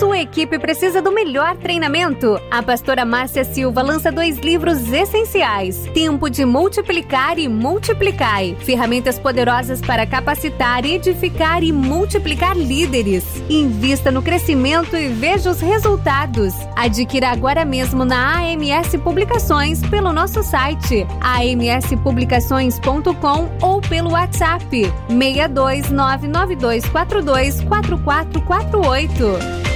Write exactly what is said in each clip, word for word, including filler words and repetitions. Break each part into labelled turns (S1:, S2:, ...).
S1: Sua equipe precisa do melhor treinamento? A pastora Márcia Silva lança dois livros essenciais: Tempo de Multiplicar e Multiplicai. Ferramentas poderosas para capacitar, edificar e multiplicar líderes. Invista no crescimento e veja os resultados. Adquira agora mesmo na A M S Publicações pelo nosso site a m s publicações ponto com ou pelo WhatsApp seis dois nove nove dois quatro dois quatro quatro quatro oito.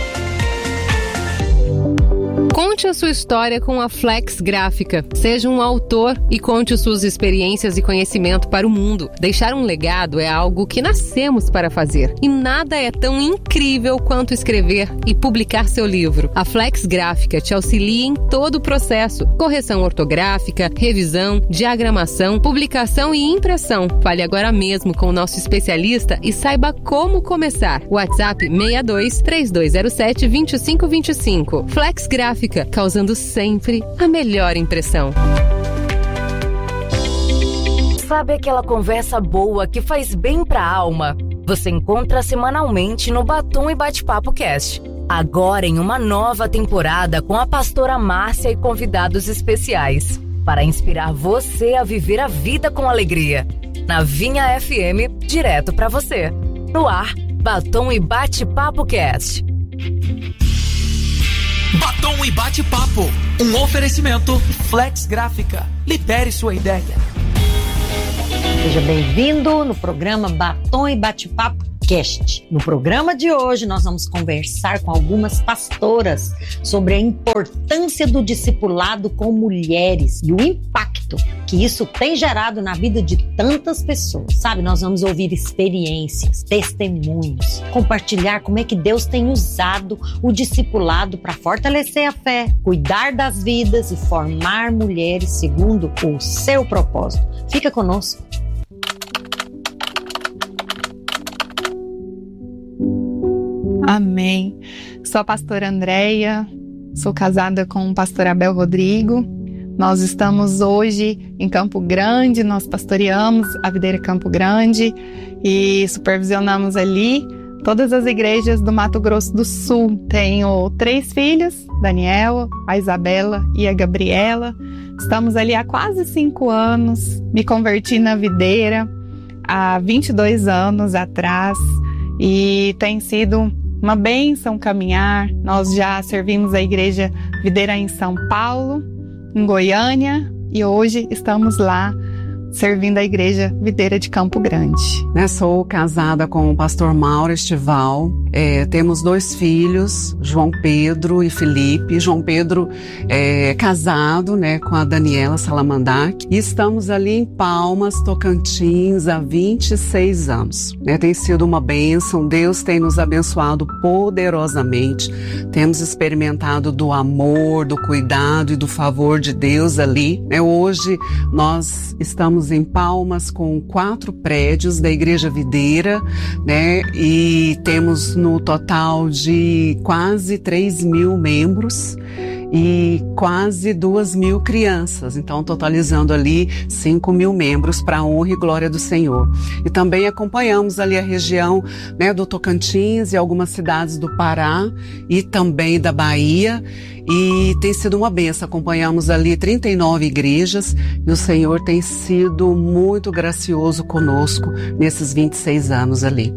S2: Conte a sua história com a Flex Gráfica. Seja um autor e conte suas experiências e conhecimento para o mundo. Deixar um legado é algo que nascemos para fazer. E nada é tão incrível quanto escrever e publicar seu livro. A Flex Gráfica te auxilia em todo o processo. Correção ortográfica, revisão, diagramação, publicação e impressão. Fale agora mesmo com o nosso especialista e saiba como começar. WhatsApp seis dois três dois zero sete dois cinco dois cinco. Flex Gráfica, causando sempre a melhor impressão.
S3: Sabe aquela conversa boa que faz bem pra alma? Você encontra semanalmente no Batom e Bate-Papo Cast. Agora em uma nova temporada com a pastora Márcia e convidados especiais, para inspirar você a viver a vida com alegria. Na Vinha F M, direto pra você. No ar, Batom e Bate-Papo Cast.
S4: Batom e Bate-Papo, um oferecimento Flex Gráfica. Libere sua ideia.
S5: Seja bem-vindo no programa Batom e Bate-Papo Cast. No programa de hoje nós vamos conversar com algumas pastoras sobre a importância do discipulado com mulheres e o impacto que isso tem gerado na vida de tantas pessoas. Sabe, nós vamos ouvir experiências, testemunhos, compartilhar como é que Deus tem usado o discipulado para fortalecer a fé, cuidar das vidas e formar mulheres segundo o seu propósito. Fica conosco.
S6: Amém. Sou a pastora Andréia, sou casada com o pastor Abel Rodrigo. Nós estamos hoje em Campo Grande, nós pastoreamos a Videira Campo Grande e supervisionamos ali todas as igrejas do Mato Grosso do Sul. Tenho três filhos, Daniel, a Isabela e a Gabriela. Estamos ali há quase cinco anos. Me converti na Videira há vinte e dois anos atrás e tem sido uma bênção caminhar. Nós já servimos a Igreja Videira em São Paulo, em Goiânia, e hoje estamos lá servindo a Igreja Videira de Campo Grande.
S7: Né, sou casada com o pastor Mauro Estival. É, temos dois filhos, João Pedro e Felipe. João Pedro é casado, né, com a Daniela Salamandac. E estamos ali em Palmas, Tocantins, há vinte e seis anos. Né, tem sido uma bênção. Deus tem nos abençoado poderosamente. Temos experimentado do amor, do cuidado e do favor de Deus ali. Né, hoje nós estamos em Palmas com quatro prédios da Igreja Videira, né? E temos no total de quase três mil membros e quase duas mil crianças, então totalizando ali cinco mil membros para a honra e glória do Senhor. E também acompanhamos ali a região, né, do Tocantins e algumas cidades do Pará e também da Bahia. E tem sido uma bênção, acompanhamos ali trinta e nove igrejas e o Senhor tem sido muito gracioso conosco nesses vinte e seis anos ali.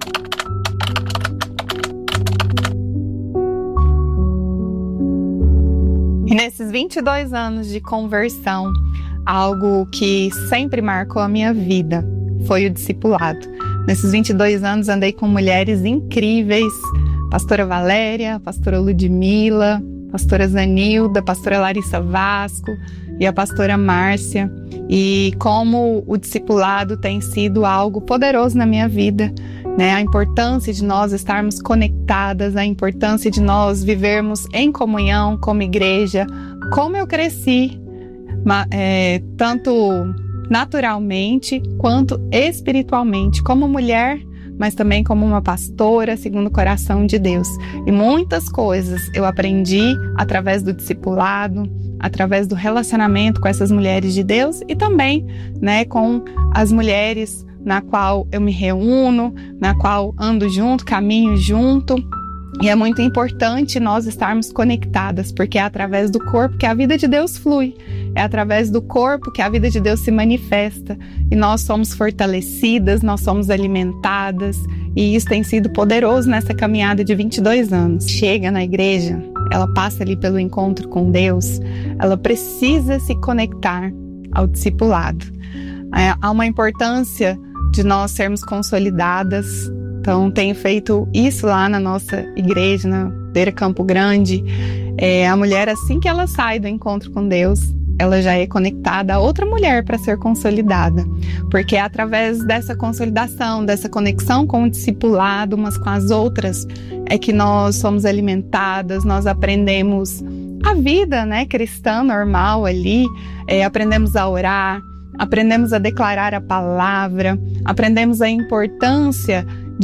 S6: E nesses vinte e dois anos de conversão, algo que sempre marcou a minha vida foi o discipulado. Nesses vinte e dois anos andei com mulheres incríveis, pastora Valéria, pastora Ludmila, pastora Zanilda, pastora Larissa Vasco e a pastora Márcia. E como o discipulado tem sido algo poderoso na minha vida, né? A importância de nós estarmos conectadas, a importância de nós vivermos em comunhão como igreja, como eu cresci, é, tanto naturalmente quanto espiritualmente, como mulher, mas também como uma pastora segundo o coração de Deus. E muitas coisas eu aprendi através do discipulado, através do relacionamento com essas mulheres de Deus e também, né, com as mulheres na qual eu me reúno, na qual ando junto, caminho junto. E é muito importante nós estarmos conectadas, porque é através do corpo que a vida de Deus flui, é através do corpo que a vida de Deus se manifesta, e nós somos fortalecidas, nós somos alimentadas, e isso tem sido poderoso nessa caminhada de vinte e dois anos. Chega na igreja, ela passa ali pelo encontro com Deus, ela precisa se conectar ao discipulado. É, há uma importância de nós sermos consolidadas. Então, tenho feito isso lá na nossa igreja, na Beira Campo Grande. É, a mulher, assim que ela sai do encontro com Deus, ela já é conectada a outra mulher para ser consolidada. Porque é através dessa consolidação, dessa conexão com o discipulado, umas com as outras, é que nós somos alimentadas, nós aprendemos a vida, né, cristã normal ali, é, aprendemos a orar, aprendemos a declarar a palavra, aprendemos a importância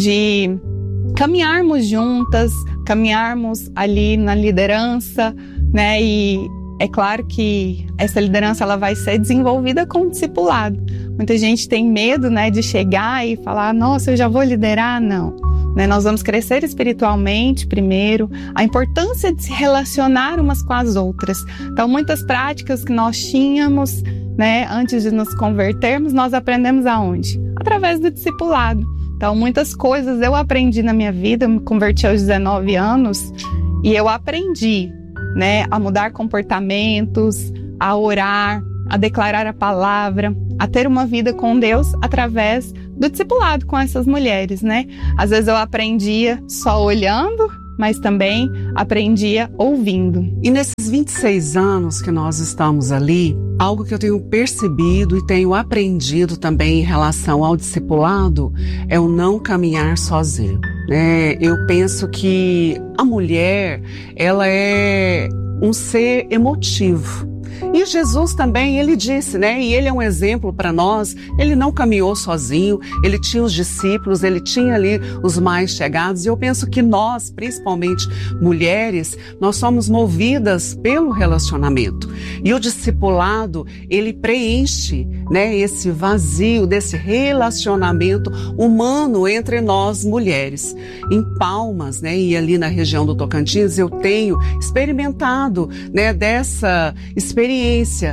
S6: de caminharmos juntas, caminharmos ali na liderança, né? E é claro que essa liderança ela vai ser desenvolvida com o discipulado. Muita gente tem medo, né, de chegar e falar, nossa, eu já vou liderar? Não. Né? Nós vamos crescer espiritualmente primeiro, a importância de se relacionar umas com as outras. Então, muitas práticas que nós tínhamos, né, antes de nos convertermos, nós aprendemos aonde? Através do discipulado. Então, muitas coisas eu aprendi na minha vida, eu me converti aos dezenove anos e eu aprendi, né, a mudar comportamentos, a orar, a declarar a palavra, a ter uma vida com Deus através do discipulado com essas mulheres, né? Às vezes eu aprendia só olhando, mas também aprendia ouvindo.
S7: E nesses vinte e seis anos que nós estamos ali, algo que eu tenho percebido e tenho aprendido também em relação ao discipulado é o não caminhar sozinho. É, eu penso que a mulher, ela é um ser emotivo. E Jesus também, ele disse, né? E ele é um exemplo para nós. Ele não caminhou sozinho, ele tinha os discípulos, ele tinha ali os mais chegados. E eu penso que nós, principalmente mulheres, nós somos movidas pelo relacionamento. E o discipulado, ele preenche, né, esse vazio desse relacionamento humano entre nós mulheres. Em Palmas, né, e ali na região do Tocantins, eu tenho experimentado, né, dessa experiência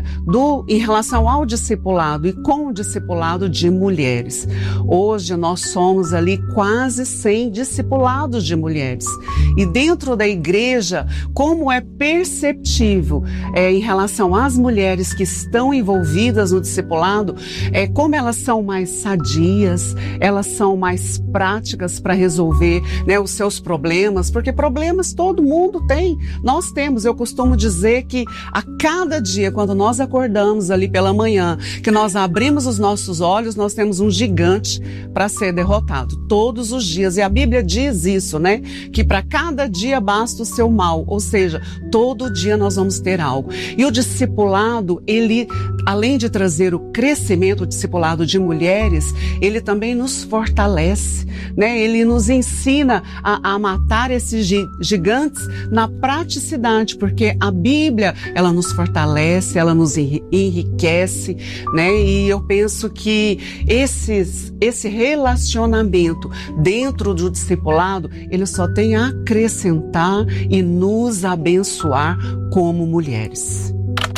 S7: do, em relação ao discipulado e com o discipulado de mulheres. Hoje nós somos ali quase cem discipulados de mulheres. E dentro da igreja, como é perceptível é, em relação às mulheres que estão envolvidas no discipulado, é, como elas são mais sadias, elas são mais práticas para resolver, né, os seus problemas, porque problemas todo mundo tem. Nós temos, eu costumo dizer que a cada dia, quando nós acordamos ali pela manhã, que nós abrimos os nossos olhos, nós temos um gigante para ser derrotado, todos os dias. E a Bíblia diz isso, né? Que para cada dia basta o seu mal, ou seja, todo dia nós vamos ter algo. E o discipulado, ele, além de trazer o crescimento, o discipulado de mulheres, ele também nos fortalece, né? Ele nos ensina a, a matar esses gigantes na praticidade, porque a Bíblia, ela nos fortalece, ela nos enriquece, né? E eu penso que esses, esse relacionamento dentro do discipulado, ele só tem a acrescentar e nos abençoar como mulheres.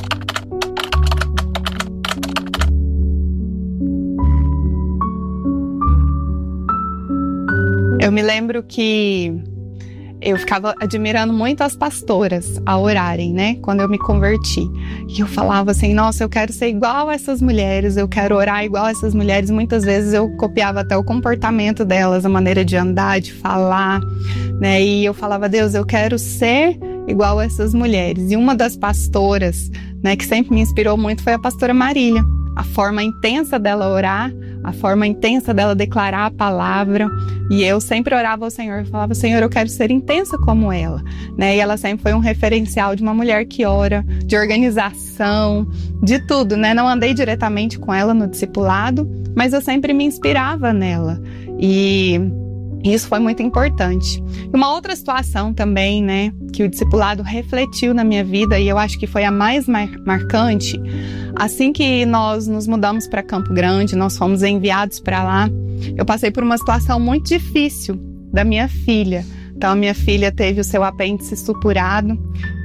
S6: Eu me lembro que eu ficava admirando muito as pastoras a orarem, né? Quando eu me converti. E eu falava assim, nossa, eu quero ser igual a essas mulheres, eu quero orar igual a essas mulheres. Muitas vezes eu copiava até o comportamento delas, a maneira de andar, de falar, né? E eu falava, Deus, eu quero ser igual a essas mulheres. E uma das pastoras, né, que sempre me inspirou muito foi a pastora Marília. A forma intensa dela orar, a forma intensa dela declarar a palavra. E eu sempre orava ao Senhor, eu falava, Senhor, eu quero ser intensa como ela, né? E ela sempre foi um referencial de uma mulher que ora, de organização, de tudo, né? Não andei diretamente com ela no discipulado, mas eu sempre me inspirava nela. E isso foi muito importante. E uma outra situação também, né, que o discipulado refletiu na minha vida, e eu acho que foi a mais mar- marcante, assim que nós nos mudamos para Campo Grande, nós fomos enviados para lá, eu passei por uma situação muito difícil da minha filha. Então, a minha filha teve o seu apêndice supurado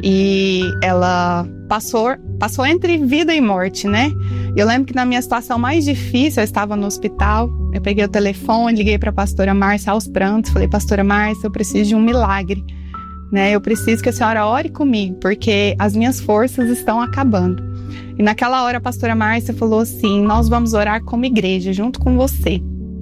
S6: e ela passou, passou entre vida e morte, né? Eu lembro que na minha situação mais difícil, eu estava no hospital, eu peguei o telefone, liguei para a pastora Márcia aos prantos, falei, pastora Márcia, eu preciso de um milagre, né? Eu preciso que a senhora ore comigo, porque as minhas forças estão acabando. E naquela hora a pastora Márcia falou assim, nós vamos orar como igreja, junto com você.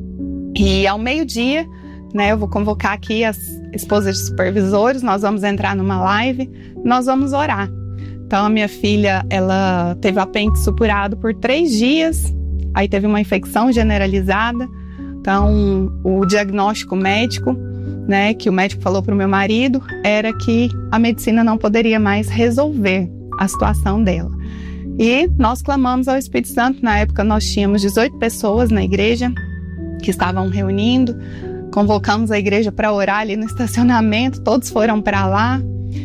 S6: E ao meio-dia, né, eu vou convocar aqui as esposas de supervisores, nós vamos entrar numa live, nós vamos orar. Então a minha filha, ela teve o apêndice supurado por três dias, aí teve uma infecção generalizada. Então o diagnóstico médico, né, que o médico falou para o meu marido, era que a medicina não poderia mais resolver a situação dela. E nós clamamos ao Espírito Santo. Na época nós tínhamos dezoito pessoas na igreja que estavam reunindo, convocamos a igreja para orar ali no estacionamento, todos foram para lá.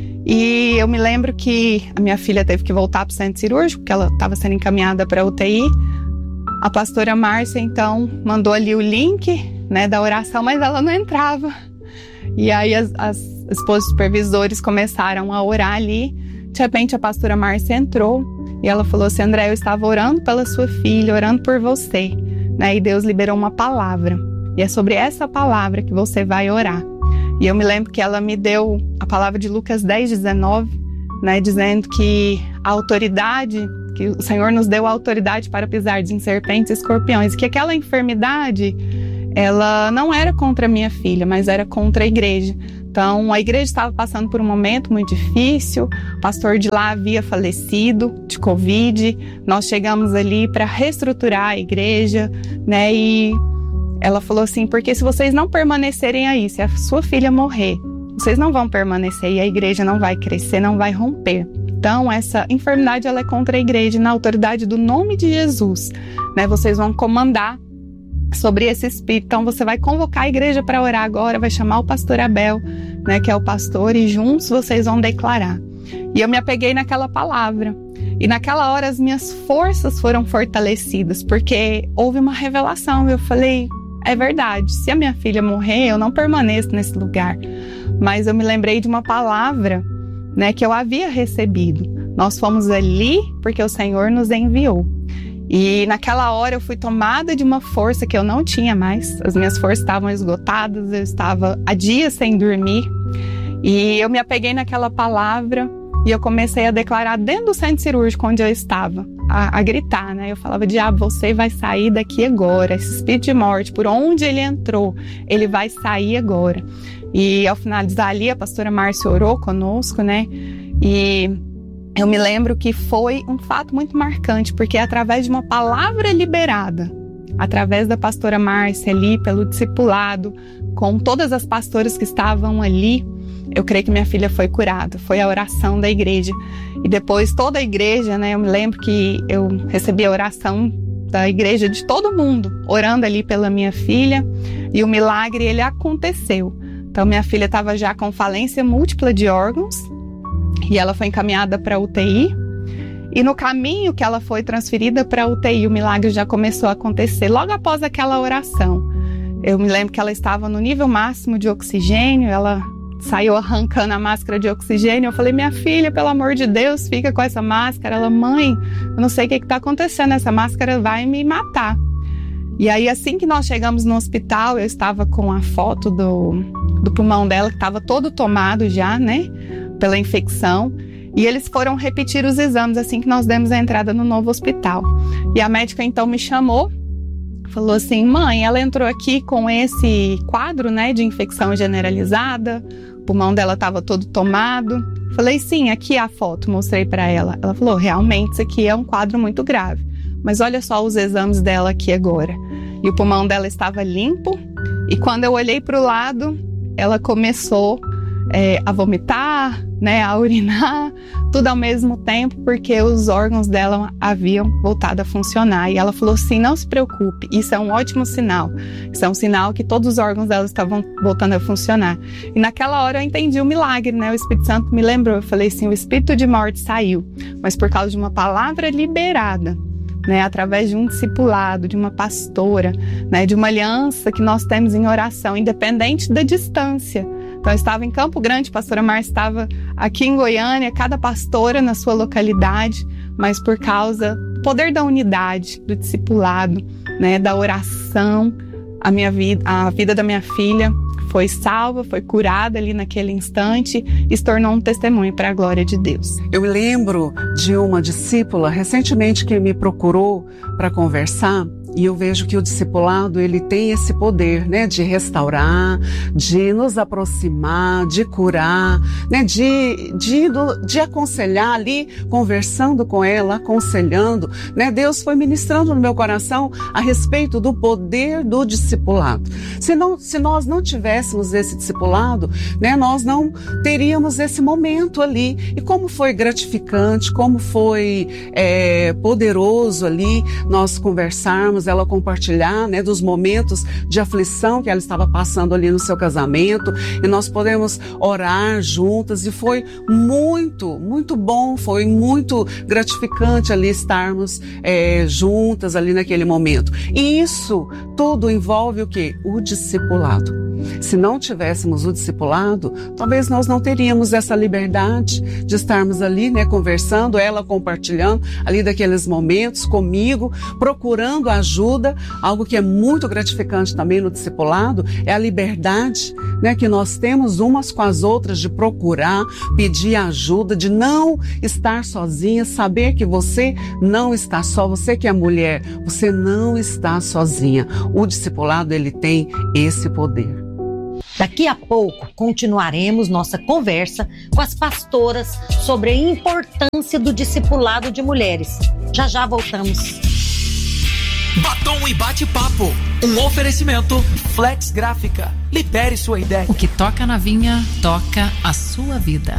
S6: E eu me lembro que a minha filha teve que voltar para o centro cirúrgico, porque ela estava sendo encaminhada para a U T I. A pastora Márcia, então, mandou ali o link, né, da oração, mas ela não entrava. E aí as, as esposas supervisores começaram a orar ali. De repente a pastora Márcia entrou e ela falou assim, André, eu estava orando pela sua filha, orando por você, né, e Deus liberou uma palavra. E é sobre essa palavra que você vai orar. E eu me lembro que ela me deu a palavra de Lucas dez, dezenove, né, dizendo que a autoridade, que o Senhor nos deu a autoridade para pisar em serpentes e escorpiões, que aquela enfermidade, ela não era contra a minha filha, mas era contra a igreja. Então, a igreja estava passando por um momento muito difícil, o pastor de lá havia falecido de Covid, nós chegamos ali para reestruturar a igreja, né, e ela falou assim, porque se vocês não permanecerem aí, se a sua filha morrer, vocês não vão permanecer e a igreja não vai crescer, não vai romper. Então, essa enfermidade ela é contra a igreja, na autoridade do nome de Jesus, né? Vocês vão comandar sobre esse espírito. Então, você vai convocar a igreja para orar agora, vai chamar o pastor Abel, né, que é o pastor, e juntos vocês vão declarar. E eu me apeguei naquela palavra. E naquela hora as minhas forças foram fortalecidas, porque houve uma revelação. Eu falei, é verdade, se a minha filha morrer, eu não permaneço nesse lugar. Mas eu me lembrei de uma palavra, né, que eu havia recebido. Nós fomos ali porque o Senhor nos enviou. E naquela hora eu fui tomada de uma força que eu não tinha mais. As minhas forças estavam esgotadas, eu estava há dias sem dormir. E eu me apeguei naquela palavra e eu comecei a declarar dentro do centro cirúrgico onde eu estava, a, a gritar, né? Eu falava, diabo, você vai sair daqui agora. Esse espírito de morte, por onde ele entrou, ele vai sair agora. E ao finalizar ali, a pastora Márcia orou conosco, né? E eu me lembro que foi um fato muito marcante, porque através de uma palavra liberada, através da pastora Márcia ali, pelo discipulado, com todas as pastoras que estavam ali, eu creio que minha filha foi curada. Foi a oração da igreja. E depois toda a igreja, né? Eu me lembro que eu recebi a oração da igreja de todo mundo, orando ali pela minha filha. E o milagre, ele aconteceu. Então, minha filha estava já com falência múltipla de órgãos. E ela foi encaminhada para a U T I. E no caminho que ela foi transferida para a U T I, o milagre já começou a acontecer. Logo após aquela oração, eu me lembro que ela estava no nível máximo de oxigênio. Ela saiu arrancando a máscara de oxigênio. Eu falei, minha filha, pelo amor de Deus, fica com essa máscara. Ela, mãe, eu não sei o que está acontecendo, essa máscara vai me matar. E aí, assim que nós chegamos no hospital, eu estava com a foto do, do pulmão dela, que estava todo tomado já, né, pela infecção. E eles foram repetir os exames assim que nós demos a entrada no novo hospital. E a médica, então, me chamou, falou assim, mãe, ela entrou aqui com esse quadro, né, de infecção generalizada, o pulmão dela estava todo tomado. Falei, sim, aqui é a foto, mostrei para ela. Ela falou, realmente, isso aqui é um quadro muito grave. Mas olha só os exames dela aqui agora. E o pulmão dela estava limpo. E quando eu olhei para o lado, ela começou é, a vomitar, né, a urinar, tudo ao mesmo tempo, porque os órgãos dela haviam voltado a funcionar. E ela falou assim, não se preocupe, isso é um ótimo sinal. Isso é um sinal que todos os órgãos dela estavam voltando a funcionar. E naquela hora eu entendi o milagre, né? O Espírito Santo me lembrou. Eu falei assim, o espírito de morte saiu, mas por causa de uma palavra liberada, né, através de um discipulado, de uma pastora, né, de uma aliança que nós temos em oração, independente da distância, Então eu estava em Campo Grande, a pastora Márcia estava aqui em Goiânia, cada pastora na sua localidade, mas por causa do poder da unidade, do discipulado, né, da oração, a minha vida, a vida da minha filha foi salva, foi curada ali naquele instante e se tornou um testemunho para a glória de Deus.
S7: Eu me lembro de uma discípula recentemente que me procurou para conversar. E eu vejo que o discipulado, ele tem esse poder, né, de restaurar, de nos aproximar, de curar, né, de, de, de aconselhar ali, conversando com ela, aconselhando, né. Deus foi ministrando no meu coração a respeito do poder do discipulado. Se, não, se nós não tivéssemos esse discipulado, né, nós não teríamos esse momento ali. E como foi gratificante, como foi é, poderoso ali nós conversarmos, ela compartilhar, né, dos momentos de aflição que ela estava passando ali no seu casamento, e nós podemos orar juntas, e foi muito, muito bom, foi muito gratificante ali estarmos é, juntas ali naquele momento. E isso tudo envolve o quê? O discipulado. Se não tivéssemos o discipulado, talvez nós não teríamos essa liberdade de estarmos ali, né, conversando, ela compartilhando ali daqueles momentos comigo, procurando ajuda. Algo que é muito gratificante também no discipulado é a liberdade, né, que nós temos umas com as outras de procurar, pedir ajuda, de não estar sozinha, saber que você não está só, você que é mulher, você não está sozinha. O discipulado, ele tem esse poder.
S5: Daqui a pouco continuaremos nossa conversa com as pastoras sobre a importância do discipulado de mulheres. Já já voltamos.
S4: Batom e bate-papo, um oferecimento Flex Gráfica. Libere sua ideia.
S8: O que toca na vinha, toca a sua vida.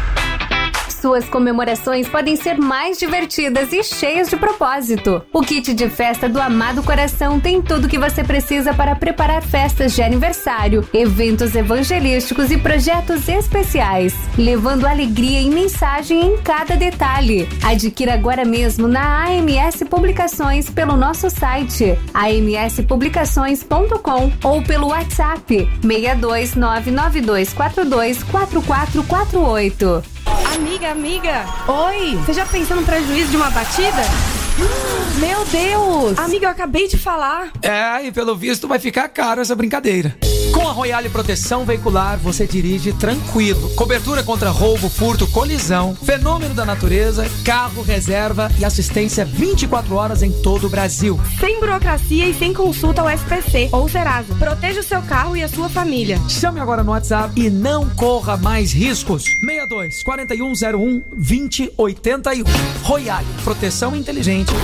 S1: Suas comemorações podem ser mais divertidas e cheias de propósito. O kit de festa do Amado Coração tem tudo o que você precisa para preparar festas de aniversário, eventos evangelísticos e projetos especiais, levando alegria e mensagem em cada detalhe. Adquira agora mesmo na A M S Publicações pelo nosso site a m s publicações ponto com ou pelo WhatsApp seis dois nove nove dois quatro dois quatro quatro quatro oito.
S9: Amiga, amiga. Oi. Você já pensou no prejuízo de uma batida? Meu Deus. Amiga, eu acabei de falar.
S4: É, e pelo visto vai ficar caro essa brincadeira. Com a Royale Proteção Veicular, você dirige tranquilo. Cobertura contra roubo, furto, colisão, fenômeno da natureza, carro, reserva e assistência vinte e quatro horas em todo o Brasil.
S9: Sem burocracia e sem consulta ao S P C ou Serasa. Proteja o seu carro e a sua família.
S4: Chame agora no WhatsApp e não corra mais riscos. seis dois quatro um zero um dois zero oito um. Royale Proteção Inteligente.